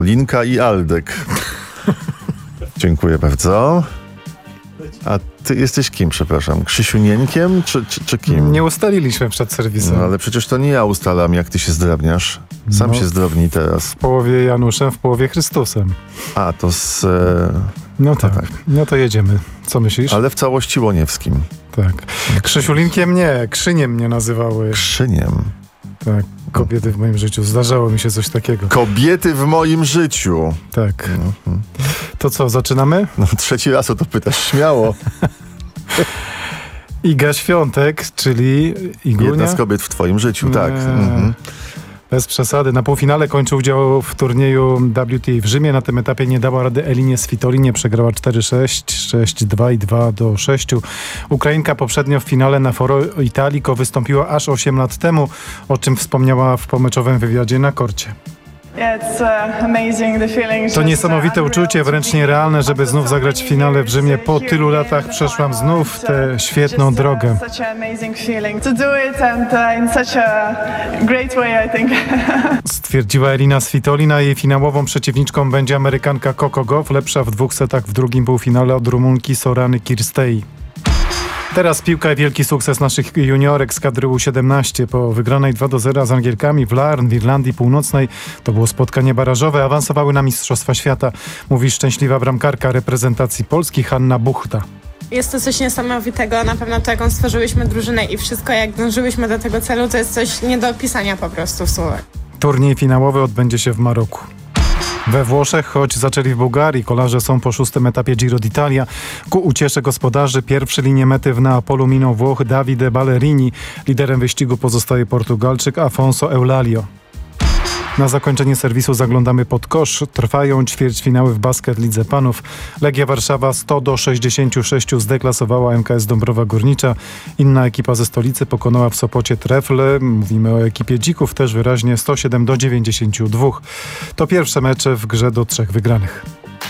Linka i Aldek. Dziękuję bardzo. A ty jesteś kim, przepraszam? Krzysiunienkiem czy kim? Nie ustaliliśmy przed serwisem. No ale przecież to nie ja ustalam, jak ty się zdrabniasz. Sam się zdrobnij teraz. W połowie Januszem, w połowie Chrystusem. A, to z... No tak. No to jedziemy. Co myślisz? Ale w całości łoniewskim. Tak. Krzysiulinkiem nie, Krzyniem mnie nazywały. Krzyniem. Tak, kobiety w moim życiu. Zdarzało mi się coś takiego. Kobiety w moim życiu. Tak. To co, zaczynamy? No trzeci raz o to pytasz, śmiało. Iga Świątek, czyli Igunia. Jedna z kobiet w twoim życiu, tak. Bez przesady. Na półfinale kończy udział w turnieju WTA w Rzymie. Na tym etapie nie dała rady Elinie Svitolinie. Przegrała 4-6, 6-2 i 2-6. Ukrainka poprzednio w finale na Foro Italico wystąpiła aż 8 lat temu, o czym wspomniała w pomeczowym wywiadzie na korcie. To niesamowite uczucie, wręcz nierealne, żeby znów zagrać w finale w Rzymie. Po tylu latach przeszłam znów tę świetną drogę. Stwierdziła Elina Svitolina. Jej finałową przeciwniczką będzie Amerykanka Coco Gauff, lepsza w 2 setach w drugim półfinale od Rumunki Sorany Kirstei. Teraz piłka i wielki sukces naszych juniorek z kadry U17. Po wygranej 2-0 z Angielkami w Larn w Irlandii Północnej, to było spotkanie barażowe, awansowały na Mistrzostwa Świata, mówi szczęśliwa bramkarka reprezentacji Polski Hanna Buchta. Jest to coś niesamowitego, na pewno to, jaką stworzyłyśmy drużynę i wszystko, jak dążyłyśmy do tego celu, to jest coś nie do opisania po prostu w słowach. Turniej finałowy odbędzie się w Maroku. We Włoszech, choć zaczęli w Bułgarii, kolarze są po 6. etapie Giro d'Italia. Ku uciesze gospodarzy pierwszy linię mety w Neapolu minął Włoch Davide Ballerini. Liderem wyścigu pozostaje Portugalczyk Afonso Eulalio. Na zakończenie serwisu zaglądamy pod kosz. Trwają ćwierćfinały w Basket Lidze Panów. Legia Warszawa 100-66 zdeklasowała MKS Dąbrowa Górnicza. Inna ekipa ze stolicy pokonała w Sopocie Trefl. Mówimy o ekipie Dzików też wyraźnie 107-92. To pierwsze mecze w grze do 3 wygranych.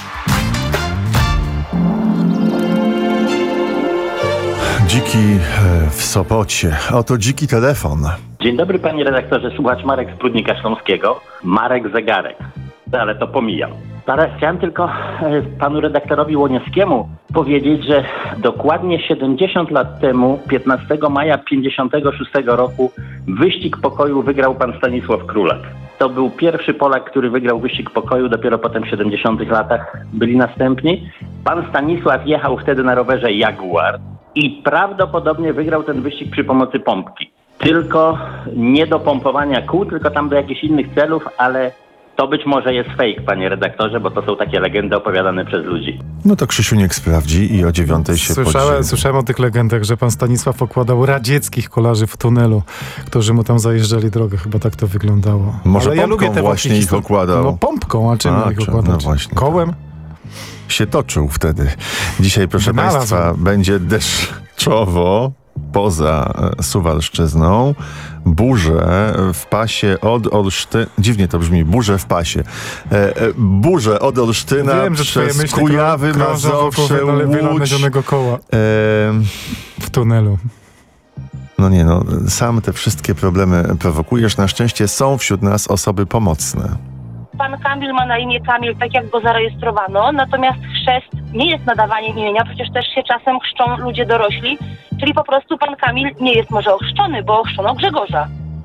Dziki w Sopocie. Oto dziki telefon. Dzień dobry panie redaktorze, słuchacz Marek z Prudnika Śląskiego. Marek Zegarek, ale to pomijam. Teraz chciałem tylko panu redaktorowi Łoniewskiemu powiedzieć, że dokładnie 70 lat temu, 15 maja 56 roku, wyścig pokoju wygrał pan Stanisław Królak. To był pierwszy Polak, który wygrał wyścig pokoju, dopiero potem w 70 latach byli następni. Pan Stanisław jechał wtedy na rowerze Jaguar i prawdopodobnie wygrał ten wyścig przy pomocy pompki. Tylko nie do pompowania kół, tylko tam do jakichś innych celów, ale to być może jest fake, panie redaktorze, bo to są takie legendy opowiadane przez ludzi. No to Krzysiuniek sprawdzi i o 9:00 się podzieli. Słyszałem o tych legendach, że pan Stanisław okładał radzieckich kolarzy w tunelu, którzy mu tam zajeżdżali drogę. Chyba tak to wyglądało. Może ale pompką ja właśnie ich okładał. No pompką, a czym ich okładać? No właśnie, kołem? Się toczył wtedy. Dzisiaj, proszę państwa, będzie deszczowo poza Suwalszczyzną. Burze w pasie od Olsztyna. Dziwnie to brzmi, burze w pasie. Burze od Olsztyna przez Kujawy, Mazowsze, Łódź. Koła w tunelu. No nie, no, sam te wszystkie problemy prowokujesz. Na szczęście są wśród nas osoby pomocne. Pan Kamil ma na imię Kamil, tak jak go zarejestrowano, natomiast chrzest nie jest nadawaniem imienia, przecież też się czasem chrzczą ludzie dorośli, czyli po prostu pan Kamil nie jest może ochrzczony, bo ochrzczono Grzegorza.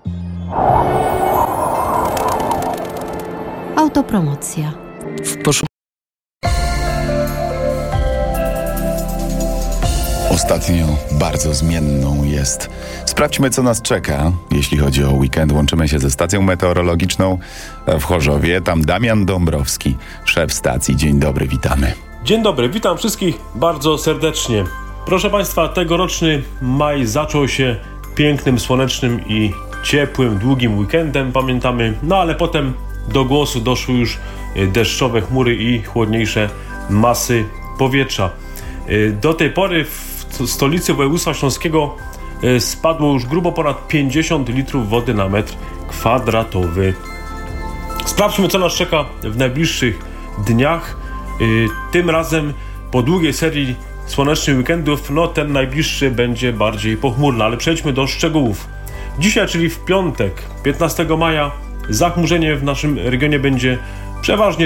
Autopromocja. Ostatnio bardzo zmienną jest. Sprawdźmy, co nas czeka, jeśli chodzi o weekend. Łączymy się ze stacją meteorologiczną w Chorzowie. Tam Damian Dąbrowski, szef stacji. Dzień dobry, witamy. Dzień dobry, witam wszystkich bardzo serdecznie. Proszę Państwa, tegoroczny maj zaczął się pięknym, słonecznym i ciepłym, długim weekendem, pamiętamy. No ale potem do głosu doszły już deszczowe chmury i chłodniejsze masy powietrza. Do tej pory w stolicy województwa śląskiego spadło już grubo ponad 50 litrów wody na metr kwadratowy. Sprawdźmy, co nas czeka w najbliższych dniach. Tym razem po długiej serii słonecznych weekendów, no ten najbliższy będzie bardziej pochmurny, ale przejdźmy do szczegółów. Dzisiaj, czyli w piątek, 15 maja, zachmurzenie w naszym regionie będzie Przeważnie